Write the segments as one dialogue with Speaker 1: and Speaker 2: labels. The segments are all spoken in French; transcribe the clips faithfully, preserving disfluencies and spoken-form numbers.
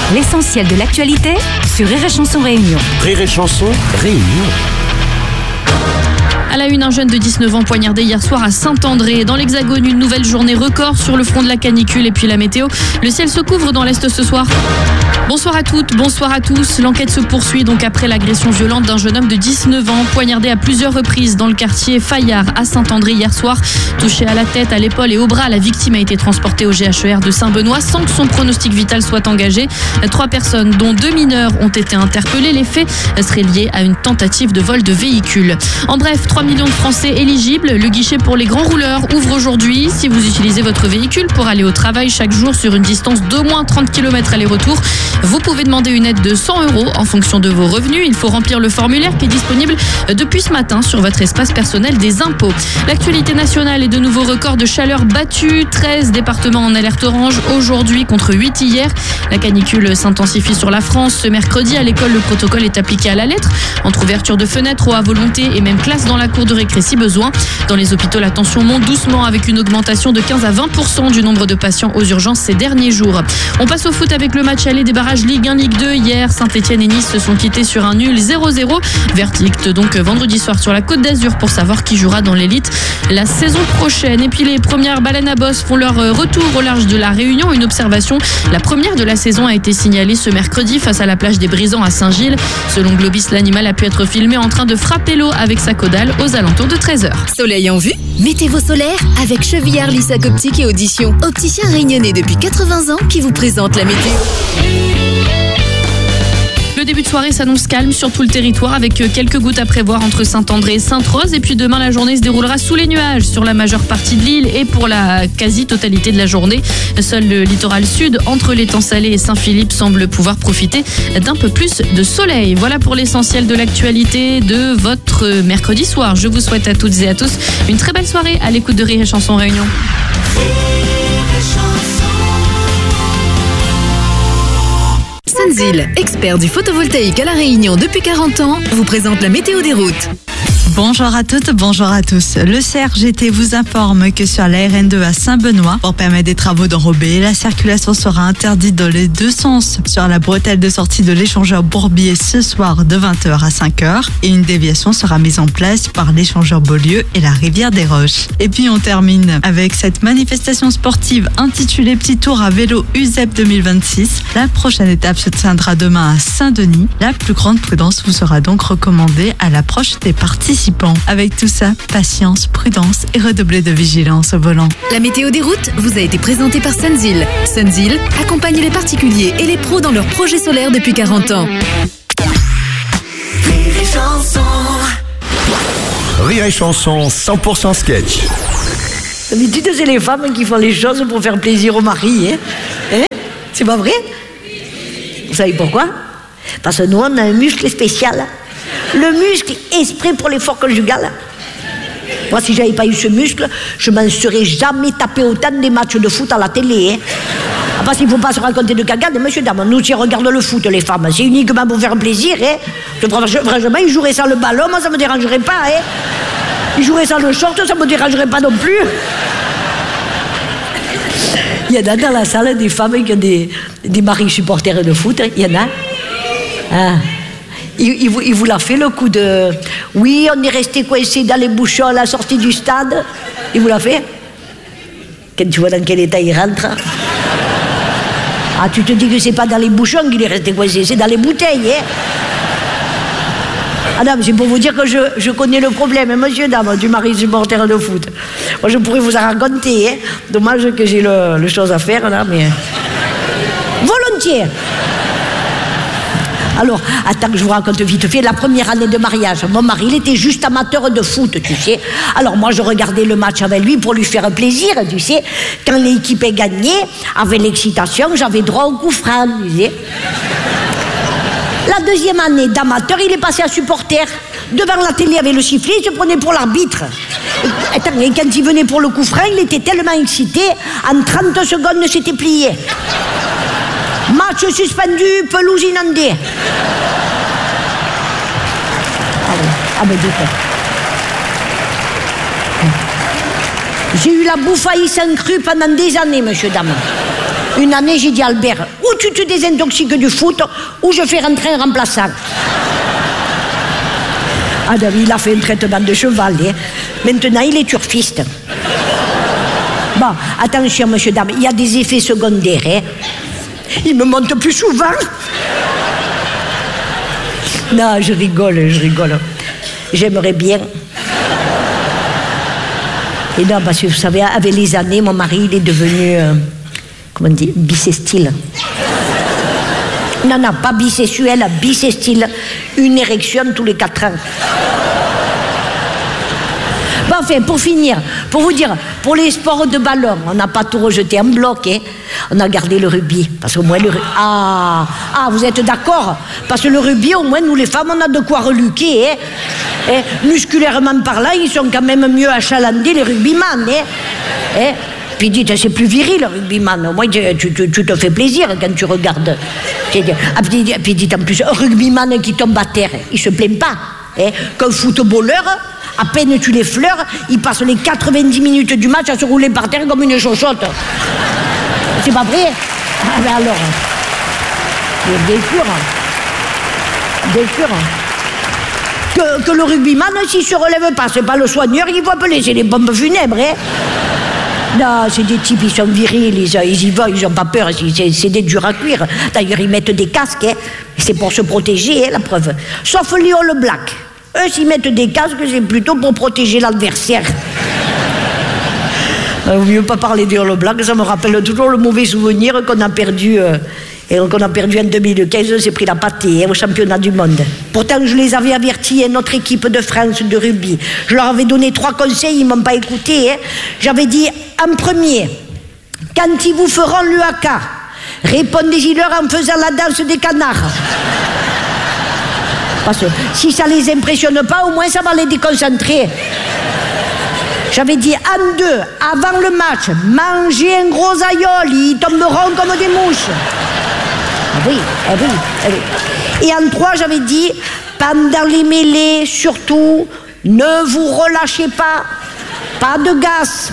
Speaker 1: L'essentiel de l'actualité sur Rire et Chanson Réunion.
Speaker 2: Rire et Chanson Réunion.
Speaker 3: À la une, un jeune de dix-neuf ans poignardé hier soir à Saint-André. Dans l'Hexagone, une nouvelle journée record sur le front de la canicule et puis la météo. Le ciel se couvre dans l'Est ce soir. Bonsoir à toutes, bonsoir à tous. L'enquête se poursuit donc après l'agression violente d'un jeune homme de dix-neuf ans poignardé à plusieurs reprises dans le quartier Fayard à Saint-André hier soir. Touché à la tête, à l'épaule et au bras, la victime a été transportée au G H E R de Saint-Benoît sans que son pronostic vital soit engagé. Trois personnes, dont deux mineurs, ont été interpellées. Les faits seraient liés à une tentative de vol de véhicule. En bref, trois millions de Français éligibles. Le guichet pour les grands rouleurs ouvre aujourd'hui. Si vous utilisez votre véhicule pour aller au travail chaque jour sur une distance d'au moins trente kilomètres aller-retour, vous pouvez demander une aide de cent euros en fonction de vos revenus. Il faut remplir le formulaire qui est disponible depuis ce matin sur votre espace personnel des impôts. L'actualité nationale est de nouveaux records de chaleur battus. treize départements en alerte orange aujourd'hui contre huit hier. La canicule s'intensifie sur la France. Ce mercredi, à l'école, le protocole est appliqué à la lettre. Entre ouverture de fenêtres, eau à volonté et même classe dans la cour de récré si besoin. Dans les hôpitaux, la tension monte doucement avec une augmentation de quinze à vingt pour cent du nombre de patients aux urgences ces derniers jours. On passe au foot avec le match aller des barrages Ligue un, Ligue deux. Hier, Saint-Etienne et Nice se sont quittés sur un nul zéro zéro. Verdict donc vendredi soir sur la Côte d'Azur pour savoir qui jouera dans l'élite la saison prochaine. Et puis les premières baleines à bosse font leur retour au large de la Réunion. Une observation, la première de la saison, a été signalée ce mercredi face à la plage des Brisants à Saint-Gilles. Selon Globis, l'animal a pu être filmé en train de frapper l'eau avec sa caudale aux alentours de treize heures.
Speaker 4: Soleil en vue? Mettez vos solaires avec Chevillard Lissac Optique et Audition. Opticien réunionnais depuis quatre-vingts ans qui vous présente la météo.
Speaker 3: Le début de soirée s'annonce calme sur tout le territoire avec quelques gouttes à prévoir entre Saint-André et Sainte-Rose. Et puis demain, la journée se déroulera sous les nuages sur la majeure partie de l'île et pour la quasi-totalité de la journée. Seul le littoral sud, entre l'étang Salé et Saint-Philippe, semble pouvoir profiter d'un peu plus de soleil. Voilà pour l'essentiel de l'actualité de votre mercredi soir. Je vous souhaite à toutes et à tous une très belle soirée à l'écoute de Rire et Chanson Réunion.
Speaker 4: Senzil, expert du photovoltaïque à La Réunion depuis quarante ans, vous présente la météo des routes.
Speaker 5: Bonjour à toutes, bonjour à tous. Le C R G T vous informe que sur la R N deux à Saint-Benoît, pour permettre des travaux d'enrobés, la circulation sera interdite dans les deux sens sur la bretelle de sortie de l'échangeur Bourbier ce soir de vingt heures à cinq heures et une déviation sera mise en place par l'échangeur Beaulieu et la rivière des Roches. Et puis on termine avec cette manifestation sportive intitulée Petit Tour à vélo U S E P deux mille vingt-six. La prochaine étape se tiendra demain à Saint-Denis. La plus grande prudence vous sera donc recommandée à l'approche des participants. Avec tout ça, patience, prudence et redoubler de vigilance au volant.
Speaker 4: La météo des routes vous a été présentée par Senzil. Senzil accompagne les particuliers et les pros dans leurs projets solaires depuis quarante ans.
Speaker 2: Rire et Chanson. Rire et Chanson cent pour cent sketch.
Speaker 6: D'habitude, c'est les femmes qui font les choses pour faire plaisir au mari. Hein, hein? C'est pas vrai? Vous savez pourquoi? Parce que nous, on a un muscle spécial. Le muscle esprit pour l'effort conjugal. Moi, si j'avais pas eu ce muscle, je m'en serais jamais tapé autant des matchs de foot à la télé. Hein. Ah, parce qu'il ne faut pas se raconter de cagades, monsieur, dame. Nous, si on regarde le foot, les femmes, c'est uniquement pour faire plaisir. Hein. Franchement, ils joueraient sans le ballon, moi, ça me dérangerait pas. Hein. Ils joueraient sans le short, ça me dérangerait pas non plus. Il y en a dans la salle des femmes qui ont des, des maris supporters de foot. Il y en a. Ah. Il, il, vous, il vous l'a fait le coup de... Oui, on est resté coincé dans les bouchons à la sortie du stade. Il vous l'a fait? Quand tu vois dans quel état il rentre. Ah, tu te dis que c'est pas dans les bouchons qu'il est resté coincé, c'est dans les bouteilles, hein? Ah non, c'est pour vous dire que je, je connais le problème, hein, monsieur, dame, du mari supporter de foot. Moi, je pourrais vous en raconter, hein? Dommage que j'ai le, le chose à faire, là, mais... Volontiers. Alors, attends que je vous raconte vite fait, la première année de mariage, mon mari, il était juste amateur de foot, tu sais. Alors moi, je regardais le match avec lui pour lui faire plaisir, tu sais. Quand l'équipe est gagnée, avec l'excitation, j'avais droit au coup franc, tu sais. La deuxième année d'amateur, il est passé à supporter. Devant la télé avec le sifflet, il se prenait pour l'arbitre. Et, attends, et quand il venait pour le coup franc, il était tellement excité, en trente secondes, s'était plié. Match suspendu, pelouse inondée. Ah oui, ah ben d'accord. J'ai eu la bouffaille sans cru pendant des années, monsieur, dame. Une année, j'ai dit à Albert, ou tu te désintoxiques du foot, ou je fais rentrer un remplaçant. Ah, David, il a fait un traitement de cheval. Hein. Maintenant, il est turfiste. Bon, attention, monsieur, dame, il y a des effets secondaires. Hein. Il me monte plus souvent. Non, je rigole, je rigole. J'aimerais bien. Et non, parce que vous savez, avec les années, mon mari, il est devenu, euh, comment on dit, bisextile. Non, non, pas bisexuel, bisextile. Une érection tous les quatre ans. Bon, enfin, pour finir, pour vous dire, pour les sports de ballon, on n'a pas tout rejeté en bloc, hein. On a gardé le rugby. Parce qu'au moins, le rugby. Ah, ah, vous êtes d'accord? Parce que le rugby, au moins, nous les femmes, on a de quoi reluquer, hein. Hein? Musculairement parlant, ils sont quand même mieux achalandés, les rugbyman, hein. Hein? Puis dites, c'est plus viril, le rugbyman. Au moins, tu, tu, tu te fais plaisir quand tu regardes. Ah, puis, puis dites, en plus, un rugbyman qui tombe à terre, il se plaint pas. Hein? Qu'un footballeur, à peine tu les fleurs, il passe les quatre-vingt-dix minutes du match à se rouler par terre comme une chochotte. C'est pas vrai? Ah ben alors, bien sûr, bien sûr. Que, que le rugbyman, s'il se relève pas, c'est pas le soigneur, il faut appeler, c'est les bombes funèbres, hein. Non, c'est des types, ils sont virils, ils, ils y vont, ils n'ont pas peur, c'est, c'est des durs à cuire. D'ailleurs, ils mettent des casques, hein. C'est pour se protéger, hein, la preuve. Sauf les All Blacks. Eux, s'ils mettent des casques, c'est plutôt pour protéger l'adversaire. Il ne vaut mieux pas parler des All Blacks, ça me rappelle toujours le mauvais souvenir qu'on a perdu... Euh, Et qu'on a perdu en deux mille quinze, on s'est pris la pâtée hein, au championnat du monde. Pourtant, je les avais avertis, hein, notre équipe de France de rugby. Je leur avais donné trois conseils, ils ne m'ont pas écouté. Hein. J'avais dit, en premier, quand ils vous feront l'U A K, répondez-y-leur en faisant la danse des canards. Parce que si ça ne les impressionne pas, au moins ça va les déconcentrer. J'avais dit, en deux, avant le match, mangez un gros aïeul, ils tomberont comme des mouches. Ah oui, ah oui, ah oui. Et en trois, j'avais dit, pendant les mêlées, surtout, ne vous relâchez pas, pas de gaz.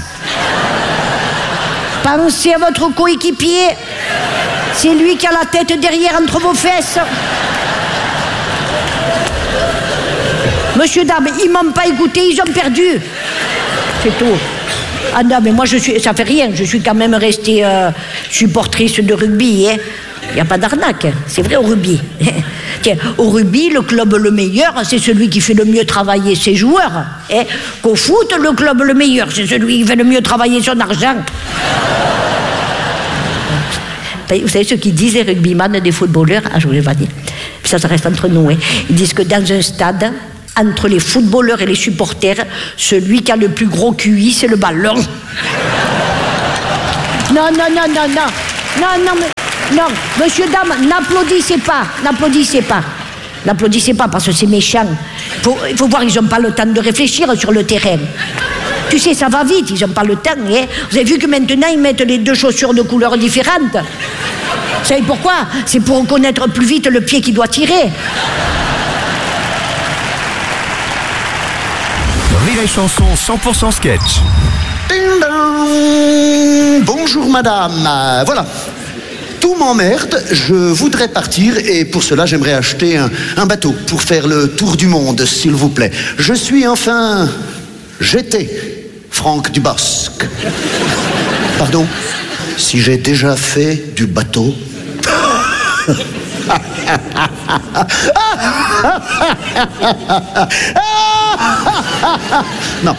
Speaker 6: Pensez à votre coéquipier, c'est lui qui a la tête derrière entre vos fesses. Monsieur, dame, ils m'ont pas écouté, ils ont perdu. C'est tout. Ah non, mais moi, je suis, ça fait rien. Je suis quand même restée euh, supportrice de rugby. Hein. Il n'y a pas d'arnaque. C'est vrai au rugby. Tiens, au rugby, le club le meilleur, c'est celui qui fait le mieux travailler ses joueurs. Hein. Qu'au foot, le club le meilleur, c'est celui qui fait le mieux travailler son argent. Vous savez ce qu'ils disent, les rugbyman des footballeurs? Ah, je ne voulais pas dire. Ça, ça reste entre nous. Hein. Ils disent que dans un stade, entre les footballeurs et les supporters, celui qui a le plus gros Q I, c'est le ballon. Non, non, non, non, non. Non, non, mais, non. Monsieur, dame, n'applaudissez pas. N'applaudissez pas. N'applaudissez pas parce que c'est méchant. Faut, il faut voir, ils n'ont pas le temps de réfléchir sur le terrain. Tu sais, ça va vite, ils n'ont pas le temps. Hein. Vous avez vu que maintenant, ils mettent les deux chaussures de couleurs différentes. Vous savez pourquoi? C'est pour reconnaître plus vite le pied qui doit tirer.
Speaker 2: Rire et chanson cent pour cent sketch.
Speaker 7: Ding dong. Bonjour madame, euh, voilà. Tout m'emmerde, je voudrais partir et pour cela j'aimerais acheter un, un bateau pour faire le tour du monde, s'il vous plaît. Je suis enfin... J'étais Franck Dubosc. Pardon, si j'ai déjà fait du bateau... Non.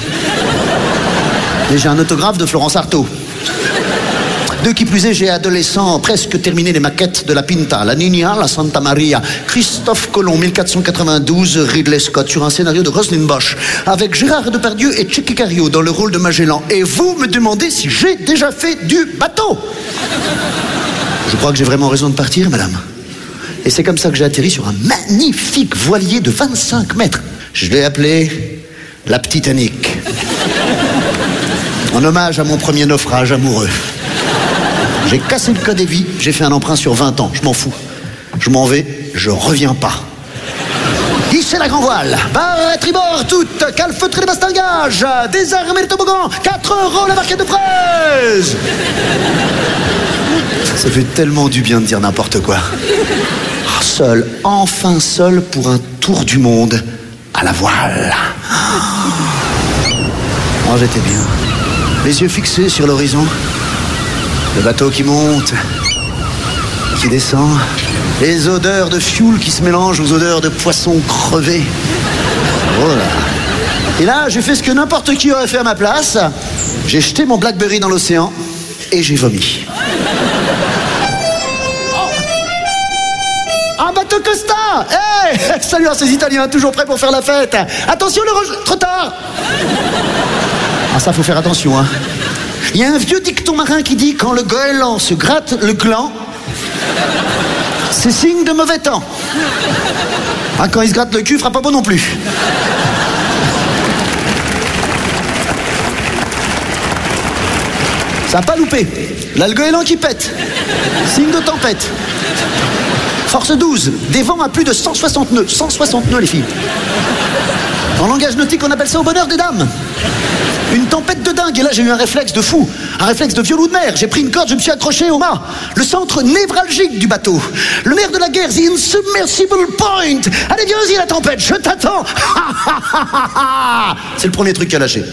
Speaker 7: Mais j'ai un autographe de Florence Artaud. De qui plus est, j'ai adolescent presque terminé les maquettes de la Pinta, la Niña, la Santa Maria, Christophe Colomb, mille quatre cent quatre-vingt-douze, Ridley Scott, sur un scénario de Roselyne Bosch, avec Gérard Depardieu et Tchéky Cario dans le rôle de Magellan. Et vous me demandez si j'ai déjà fait du bateau. Je crois que j'ai vraiment raison de partir, madame. Et c'est comme ça que j'ai atterri sur un magnifique voilier de vingt-cinq mètres. Je l'ai appelé la Petite Annick. En hommage à mon premier naufrage amoureux. J'ai cassé le code des vies, j'ai fait un emprunt sur vingt ans, je m'en fous. Je m'en vais, je reviens pas. Hissez la grand voile, barre à tribord toute, calfeutrez les bastingages, désarmez les toboggans, quatre euros la barquette de fraises. Ça fait tellement du bien de dire n'importe quoi. Oh, seul, enfin seul pour un tour du monde à la voile. Oh, j'étais bien. Les yeux fixés sur l'horizon. Le bateau qui monte, qui descend. Les odeurs de fioul qui se mélangent aux odeurs de poissons crevés. Oh là. Et là, j'ai fait ce que n'importe qui aurait fait à ma place. J'ai jeté mon Blackberry dans l'océan et j'ai vomi. Un bateau Costa! Hey! Salut à ces Italiens, toujours prêts pour faire la fête. Attention, le roche... Trop tard! Ah, ça, faut faire attention, hein. Il y a un vieux dicton marin qui dit « Quand le goéland se gratte le gland, c'est signe de mauvais temps. » Ah, quand il se gratte le cul, fera pas beau non plus. Ça n'a pas loupé. Là, le goéland qui pète. Signe de tempête. Force douze. Des vents à plus de cent soixante nœuds. cent soixante nœuds, les filles. En langage nautique, on appelle ça au bonheur des dames. Une tempête de dingue. Et là, j'ai eu un réflexe de fou. Un réflexe de violou de mer. J'ai pris une corde, je me suis accroché au mât. Le centre névralgique du bateau. Le nerf de la guerre, the insubmersible point. Allez, viens-y, la tempête, je t'attends. C'est le premier truc qui a lâché.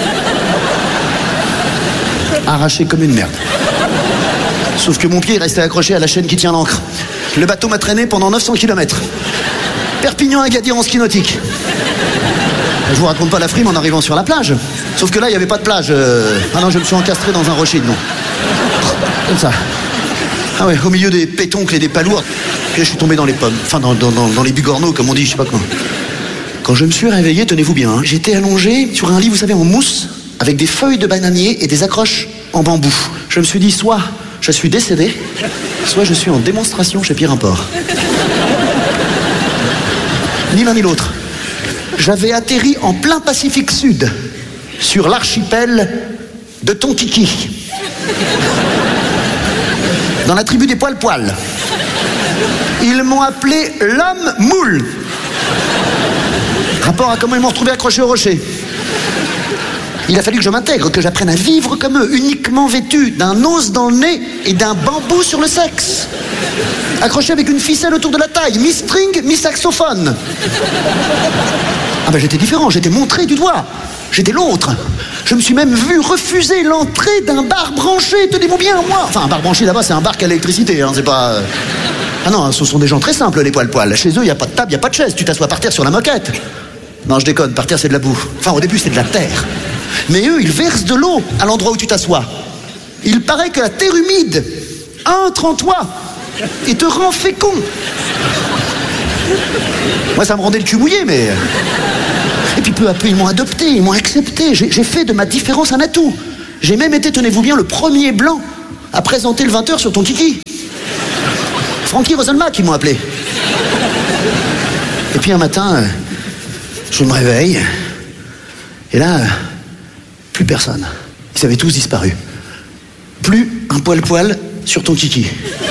Speaker 7: Arraché comme une merde. Sauf que mon pied est resté accroché à la chaîne qui tient l'ancre. Le bateau m'a traîné pendant neuf cents kilomètres. Perpignan à Agadir en ski nautique. Je vous raconte pas la frime en arrivant sur la plage. Sauf que là, il n'y avait pas de plage. Euh... Ah non, je me suis encastré dans un rocher de non. Comme ça. Ah ouais, au milieu des pétoncles et des palourdes. Puis je suis tombé dans les pommes. Enfin, dans, dans, dans, dans les bigorneaux, comme on dit, je sais pas quoi. Quand je me suis réveillé, tenez-vous bien, hein, j'étais allongé sur un lit, vous savez, en mousse, avec des feuilles de bananier et des accroches en bambou. Je me suis dit, soit je suis décédé, soit je suis en démonstration chez Pierre Import. Ni l'un ni l'autre. J'avais atterri en plein Pacifique Sud, sur l'archipel de Tonkiki, dans la tribu des poils-poils. Ils m'ont appelé l'homme moule. Rapport à comment ils m'ont retrouvé accroché au rocher. Il a fallu que je m'intègre, que j'apprenne à vivre comme eux, uniquement vêtu d'un os dans le nez et d'un bambou sur le sexe. Accroché avec une ficelle autour de la taille, mi-string, mi-saxophone. Ah ben j'étais différent, j'étais montré du doigt. J'étais l'autre. Je me suis même vu refuser l'entrée d'un bar branché, tenez-vous bien, moi. Enfin, un bar branché là-bas, c'est un bar à l'électricité, hein, c'est pas... Ah non, ce sont des gens très simples, les poils-poils. Chez eux, il n'y a pas de table, il n'y a pas de chaise, tu t'assois par terre sur la moquette. Non, je déconne, par terre, c'est de la boue. Enfin, au début, c'est de la terre. Mais eux, ils versent de l'eau à l'endroit où tu t'assois. Il paraît que la terre humide entre en toi et te rend fécond. Moi, ça me rendait le cul mouillé, mais... Et puis peu à peu, ils m'ont adopté, ils m'ont accepté. J'ai, j'ai fait de ma différence un atout. J'ai même été, tenez-vous bien, le premier blanc à présenter le vingt heures sur Tonkiki. Frankie Rosenmack, ils m'ont appelé. Et puis un matin, je me réveille. Et là... plus personne. Ils avaient tous disparu. Plus un poil-poil sur ton kiki.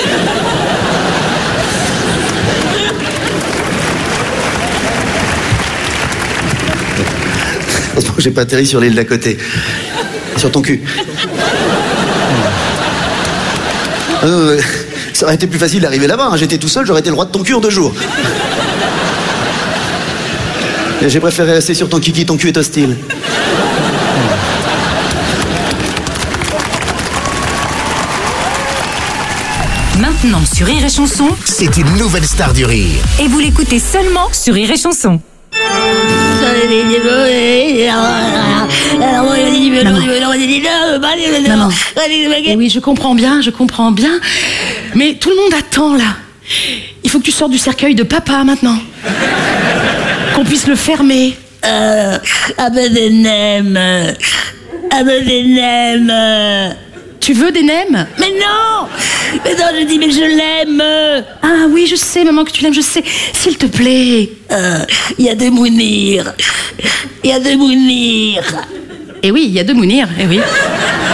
Speaker 7: Heureusement que j'ai pas atterri sur l'île d'à côté. Sur ton cul. Euh, ça aurait été plus facile d'arriver là-bas. Hein. J'étais tout seul, j'aurais été le roi de ton cul en deux jours. Et j'ai préféré rester sur ton kiki, ton cul est hostile.
Speaker 1: Maintenant sur Rire et Chanson,
Speaker 2: C'est une nouvelle star du rire.
Speaker 1: et vous l'écoutez seulement sur Rire et Chanson.
Speaker 8: Maman. Eh oui, je comprends bien, je comprends bien. Mais tout le monde attend, là. Il faut que tu sortes du cercueil de papa, maintenant. Qu'on puisse le fermer.
Speaker 6: Euh, ah ben des nems. Ah ben des nems.
Speaker 8: Tu veux des nems?
Speaker 6: Mais non! Mais non, je dis, mais je l'aime.
Speaker 8: Ah oui, je sais, maman, que tu l'aimes, je sais. S'il te plaît.
Speaker 6: Il euh, y a des Mounir. Il y a des Mounir.
Speaker 8: Eh oui, il y a deux Mounir, eh oui.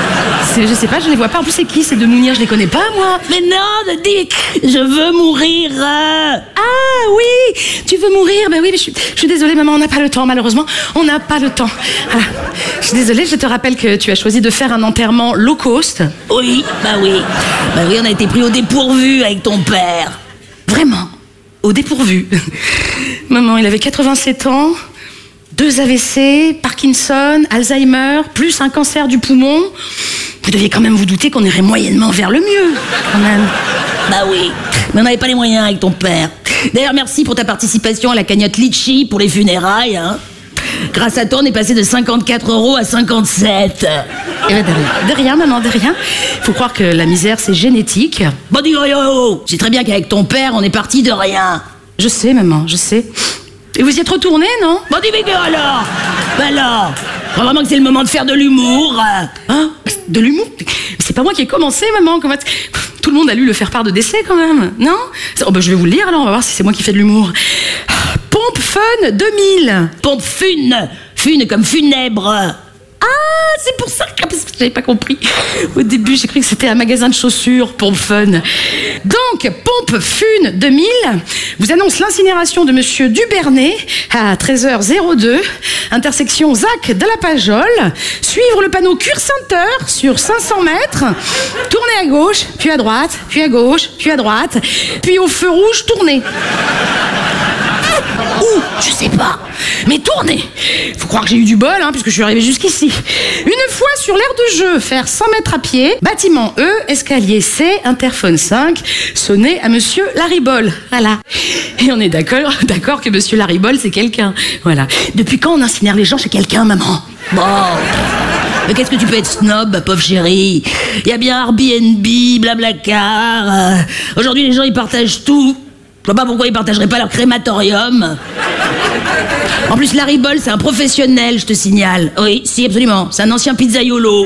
Speaker 8: C'est- Je sais pas, je les vois pas. En plus, c'est qui ces deux mounières? Je les connais pas, moi.
Speaker 6: Mais non, dis, je veux mourir. euh.
Speaker 8: Ah oui, tu veux mourir? Ben oui, mais je suis, je suis désolée, maman, on n'a pas le temps, malheureusement. On n'a pas le temps. Voilà. Je suis désolée, je te rappelle que tu as choisi de faire un enterrement low cost.
Speaker 6: Oui, bah oui. Bah oui, on a été pris au dépourvu avec ton père.
Speaker 8: Vraiment, au dépourvu. Maman, il avait quatre-vingt-sept ans, deux A V C, Parkinson, Alzheimer, plus un cancer du poumon. Vous deviez quand même vous douter qu'on irait moyennement vers le mieux, quand même.
Speaker 6: Bah oui, mais on n'avait pas les moyens avec ton père. D'ailleurs, merci pour ta participation à la cagnotte Litchi pour les funérailles. Hein. Grâce à toi, on est passé de cinquante-quatre euros à cinquante-sept.
Speaker 8: Eh ben, de rien, de rien, maman, de rien. Faut croire que la misère, c'est génétique.
Speaker 6: Bon, dis, oh, oh, oh. Je sais très bien qu'avec ton père, on est parti de rien.
Speaker 8: Je sais, maman, je sais. Et vous y êtes retourné, non?
Speaker 6: Bon, dis, mais que alors Bah alors je crois vraiment que c'est le moment de faire de l'humour.
Speaker 8: Hein? De l'humour? C'est pas moi qui ai commencé, maman. Comment... Tout le monde a lu le faire-part de décès, quand même. Non? Oh, ben, je vais vous le lire, alors, on va voir si c'est moi qui fais de l'humour. Pompe Fun deux mille.
Speaker 6: Pompe fune. Fune comme funèbre.
Speaker 8: Ah, c'est pour ça que parce que j'avais pas compris. Au début, j'ai cru que c'était un magasin de chaussures, Pompe Fun. Donc, Pompe Fun deux mille vous annonce l'incinération de Monsieur Dubernay à treize heures deux, intersection Zac de la Pajole. Suivre le panneau Cure Center sur cinq cents mètres. Tournez à gauche, puis à droite, puis à gauche, puis à droite, puis au feu rouge, tournez.
Speaker 6: Où? Je sais pas.
Speaker 8: Mais tournez. Faut croire que j'ai eu du bol, hein, puisque je suis arrivée jusqu'ici. Une fois sur l'aire de jeu, faire cent mètres à pied, bâtiment E, escalier C, interphone cinq, sonner à Monsieur Laribol. Voilà. Et on est d'accord, d'accord que Monsieur Laribol, c'est quelqu'un. Voilà. Depuis quand on incinère les gens chez quelqu'un, maman?
Speaker 6: Bon. Mais qu'est-ce que tu peux être snob, pauvre chérie? Il y a bien Airbnb, Blablacar. euh, Aujourd'hui, les gens, ils partagent tout. Je vois pas pourquoi ils partageraient pas leur crématorium. En plus, Larry Boll, c'est un professionnel, je te signale. Oui, si, absolument. C'est un ancien pizzaiolo.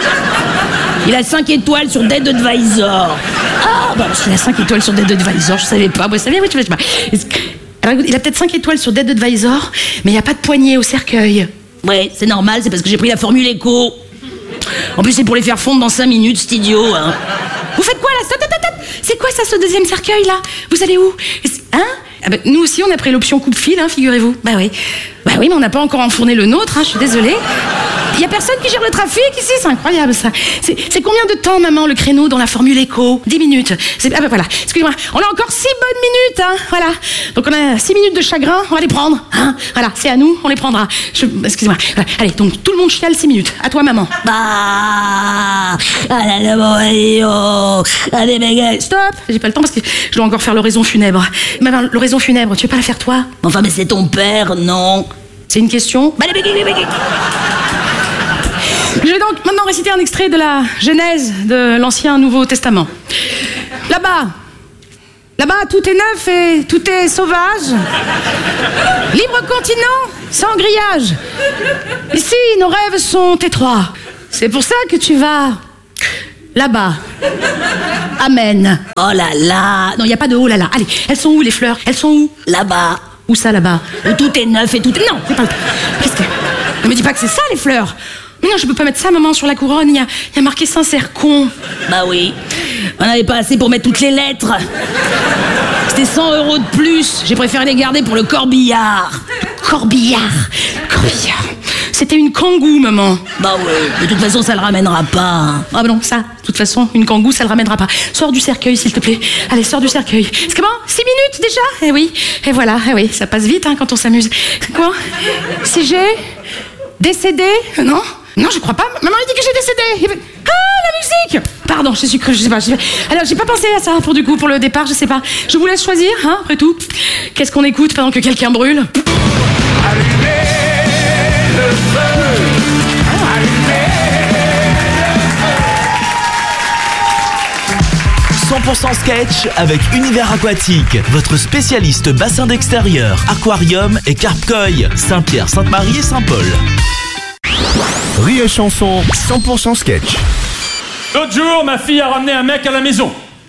Speaker 6: Il a cinq étoiles sur Dead Advisor.
Speaker 8: Ah, bah, il a cinq étoiles sur Dead Advisor, je savais pas. Moi, ça vient, oui, tu sais pas. Alors, il a peut-être cinq étoiles sur Dead Advisor, mais il n'y a pas de poignée au cercueil.
Speaker 6: Ouais, c'est normal, c'est parce que j'ai pris la formule éco. En plus, c'est pour les faire fondre dans cinq minutes, c'est idiot, hein.
Speaker 8: Vous faites quoi, là? Stop, stop, stop. C'est quoi, ça, ce deuxième cercueil, là? Vous allez où? Hein? Ah bah, nous aussi, on a pris l'option coupe-fil, hein, figurez-vous. Bah oui. Bah oui, mais on n'a pas encore enfourné le nôtre, hein, je suis désolée. Il y a personne qui gère le trafic ici, c'est incroyable, ça. C'est, c'est combien de temps, maman, le créneau dans la formule éco? Dix minutes. C'est, ah bah voilà, excusez-moi. On a encore six bonnes minutes, hein, voilà. Donc on a six minutes de chagrin, on va les prendre, hein. Voilà, c'est à nous, on les prendra. Je, excusez-moi. Voilà. Allez, donc tout le monde chiale six minutes. À toi, maman.
Speaker 6: Bah, ah là là, bon, allez, oh, allez, mes gars.
Speaker 8: Stop, j'ai pas le temps parce que je dois encore faire l'oraison funèbre. Maman, l'oraison funèbre, tu veux pas la faire toi?
Speaker 6: Enfin, mais c'est ton père, non?
Speaker 8: C'est une question?
Speaker 6: Bah, les béguilles, les béguilles.
Speaker 8: Je vais donc maintenant réciter un extrait de la Genèse de l'Ancien Nouveau Testament. Là-bas, là-bas, tout est neuf et tout est sauvage. Libre continent, sans grillage. Ici, nos rêves sont étroits. C'est pour ça que tu vas là-bas. Amen.
Speaker 6: Oh là là.
Speaker 8: Non, il n'y a pas de oh là là. Allez, elles sont où les fleurs? Elles sont où?
Speaker 6: Là-bas.
Speaker 8: Où ça, là-bas?
Speaker 6: Où tout est neuf et tout est...
Speaker 8: Non, c'est pas le... Qu'est-ce que... Ne me dis pas que c'est ça, les fleurs. Mais non, je peux pas mettre ça, maman, sur la couronne. Il y a, il y a marqué sincère con.
Speaker 6: Bah oui. On n'avait pas assez pour mettre toutes les lettres. C'était cent euros de plus. J'ai préféré les garder pour le corbillard.
Speaker 8: Corbillard. Corbillard. C'était une kangou, maman.
Speaker 6: Bah ouais. De toute façon, ça le ramènera pas.
Speaker 8: Ah bah non, ça, de toute façon, une kangou, ça le ramènera pas. Sors du cercueil, s'il te plaît. Allez, sors du cercueil. C'est comment? Six minutes déjà? Eh oui. Et voilà, eh oui, ça passe vite hein, quand on s'amuse. C'est quoi? C G? Décédé? Non? Non, je crois pas. Maman, il dit que j'ai décédé. Ah, la musique! Pardon, je suis cru, je sais pas. Je... Alors, j'ai pas pensé à ça pour du coup, pour le départ, je sais pas. Je vous laisse choisir, hein, après tout. Qu'est-ce qu'on écoute pendant que quelqu'un brûle?
Speaker 9: Allumez le feu. Allumez le feu.
Speaker 2: cent pour cent sketch avec Univers Aquatique, votre spécialiste bassin d'extérieur, aquarium et carpe-koi, Saint-Pierre, Sainte-Marie et Saint-Paul. Rire et chanson, cent pour cent sketch.
Speaker 10: L'autre jour, ma fille a ramené un mec à la maison.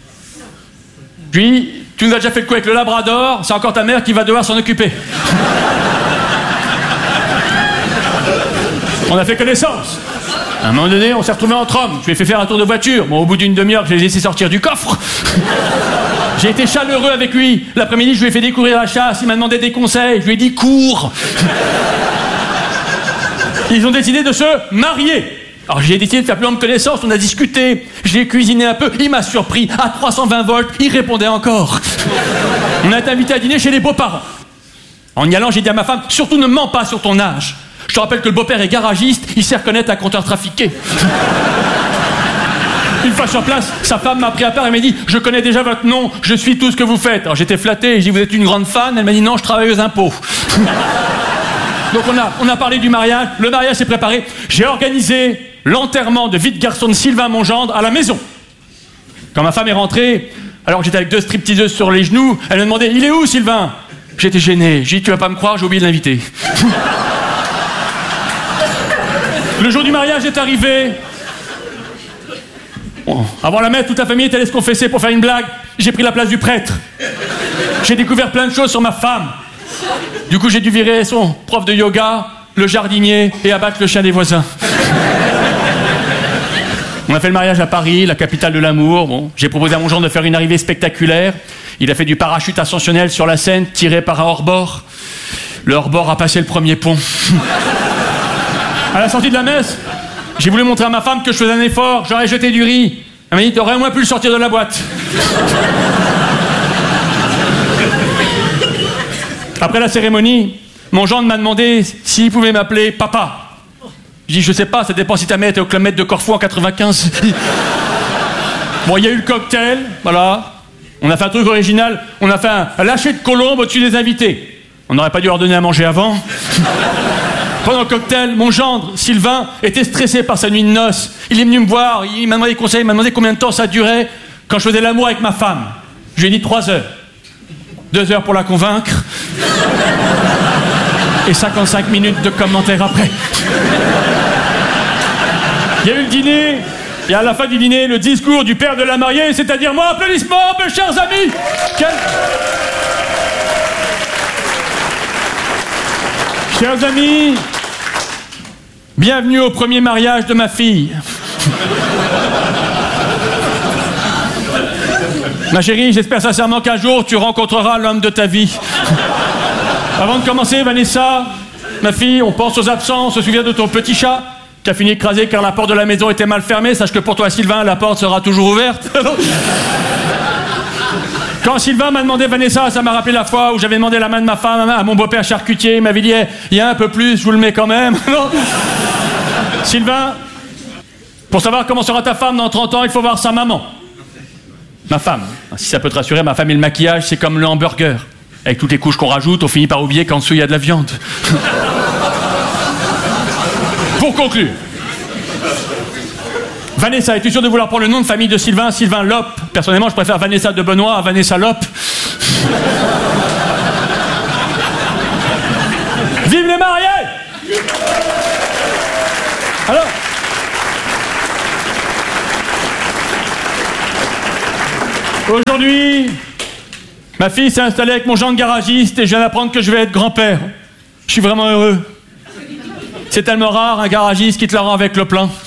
Speaker 10: Puis, tu nous as déjà fait le coup avec le labrador, c'est encore ta mère qui va devoir s'en occuper. On a fait connaissance. À un moment donné, on s'est retrouvés entre hommes. Je lui ai fait faire un tour de voiture. Bon, au bout d'une demi-heure, je l'ai laissé sortir du coffre. J'ai été chaleureux avec lui. L'après-midi, je lui ai fait découvrir la chasse. Il m'a demandé des conseils. Je lui ai dit cours. Ils ont décidé de se marier. Alors j'ai décidé de faire plus ample connaissance. On a discuté. J'ai cuisiné un peu. Il m'a surpris. À trois cent vingt volts, il répondait encore. On a été invité à dîner chez les beaux-parents. En y allant, j'ai dit à ma femme, surtout ne mens pas sur ton âge. Je te rappelle que le beau-père est garagiste, il sait reconnaître un compteur trafiqué. Une fois sur place, sa femme m'a pris à part et m'a dit « Je connais déjà votre nom, je suis tout ce que vous faites. » Alors j'étais flatté, et j'ai dit « Vous êtes une grande fan ?» Elle m'a dit « Non, je travaille aux impôts. » Donc on a, on a parlé du mariage, le mariage s'est préparé. J'ai organisé l'enterrement de vie de garçon de Sylvain, mon gendre, à la maison. Quand ma femme est rentrée, alors que j'étais avec deux stripteaseuses sur les genoux, elle m'a demandé « Il est où, Sylvain ?» J'étais gêné. J'ai dit « Tu vas pas me croire, j'ai oublié de l'inviter. » Le jour du mariage est arrivé. Bon, avant la messe, toute la famille est allée se confesser pour faire une blague. J'ai pris la place du prêtre. J'ai découvert plein de choses sur ma femme. Du coup, j'ai dû virer son prof de yoga, le jardinier et abattre le chien des voisins. On a fait le mariage à Paris, la capitale de l'amour. Bon, j'ai proposé à mon gendre de faire une arrivée spectaculaire. Il a fait du parachute ascensionnel sur la Seine, tiré par un hors-bord. Le hors-bord a passé le premier pont. À la sortie de la messe, j'ai voulu montrer à ma femme que je faisais un effort, j'aurais jeté du riz. Elle m'a dit, t'aurais au moins pu le sortir de la boîte. Après la cérémonie, mon gendre m'a demandé s'il pouvait m'appeler papa. Je dis, je sais pas, ça dépend si ta mère était au Club Med de Corfou en quatre-vingt-quinze. Bon, il y a eu le cocktail, voilà. On a fait un truc original, on a fait un lâcher de colombe au-dessus des invités. On n'aurait pas dû leur donner à manger avant. Pendant le cocktail, mon gendre, Sylvain, était stressé par sa nuit de noces. Il est venu me voir, il m'a demandé des conseils, il m'a demandé combien de temps ça durait quand je faisais l'amour avec ma femme. Je lui ai dit trois heures. Deux heures pour la convaincre. Et cinquante-cinq minutes de commentaires après. Il y a eu le dîner, et à la fin du dîner, le discours du père de la mariée, c'est-à-dire moi, applaudissements, mes chers amis. Quel... Chers amis, bienvenue au premier mariage de ma fille. Ma chérie, j'espère sincèrement qu'un jour tu rencontreras l'homme de ta vie. Avant de commencer, Vanessa, ma fille, on pense aux absents, on se souvient de ton petit chat qui a fini écrasé car la porte de la maison était mal fermée. Sache que pour toi, Sylvain, la porte sera toujours ouverte. Quand Sylvain m'a demandé Vanessa, ça m'a rappelé la fois où j'avais demandé la main de ma femme à mon beau-père charcutier. Il m'avait dit, il y a un peu plus, je vous le mets quand même. Sylvain, pour savoir comment sera ta femme dans trente ans, il faut voir sa maman. Ma femme, si ça peut te rassurer, ma femme et le maquillage, c'est comme le hamburger. Avec toutes les couches qu'on rajoute, on finit par oublier qu'en dessous, il y a de la viande. Pour conclure, Vanessa, es-tu sûr de vouloir prendre le nom de famille de Sylvain, Sylvain Lope? Personnellement, je préfère Vanessa de Benoît à Vanessa Lope. Vive les mariés! Alors, aujourd'hui, ma fille s'est installée avec mon gendre garagiste et je viens d'apprendre que je vais être grand-père. Je suis vraiment heureux. C'est tellement rare, un garagiste qui te la rend avec le plein.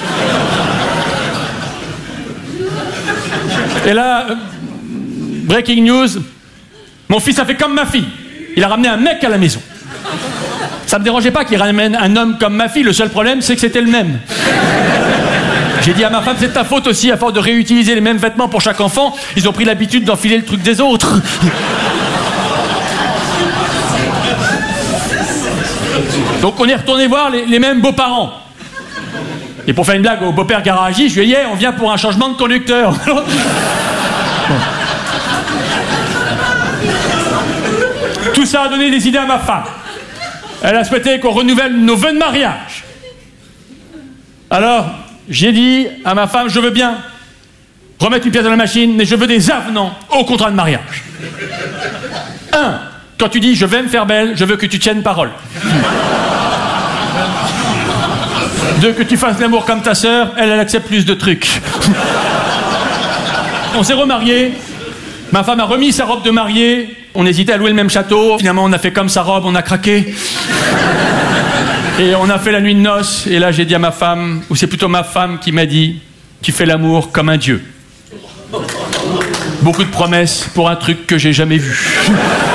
Speaker 10: Et là, euh, breaking news, mon fils a fait comme ma fille. Il a ramené un mec à la maison. Ça me dérangeait pas qu'il ramène un homme comme ma fille, le seul problème c'est que c'était le même. J'ai dit à ma femme, c'est de ta faute aussi, à force de réutiliser les mêmes vêtements pour chaque enfant, ils ont pris l'habitude d'enfiler le truc des autres. Donc on est retourné voir les, les mêmes beaux-parents. Et pour faire une blague au beau-père garagiste, je lui ai dit, hey, on vient pour un changement de conducteur. Bon. Tout ça a donné des idées à ma femme. Elle a souhaité qu'on renouvelle nos vœux de mariage. Alors, j'ai dit à ma femme, je veux bien remettre une pièce dans la machine, mais je veux des avenants au contrat de mariage. Un, quand tu dis je vais me faire belle, je veux que tu tiennes parole. Deux, que tu fasses l'amour comme ta sœur, elle, elle accepte plus de trucs. On s'est remariés. Ma femme a remis sa robe de mariée. On hésitait à louer le même château. Finalement, on a fait comme sa robe, on a craqué. Et on a fait la nuit de noces, et là j'ai dit à ma femme, ou c'est plutôt ma femme qui m'a dit, tu fais l'amour comme un dieu. Beaucoup de promesses pour un truc que j'ai jamais vu.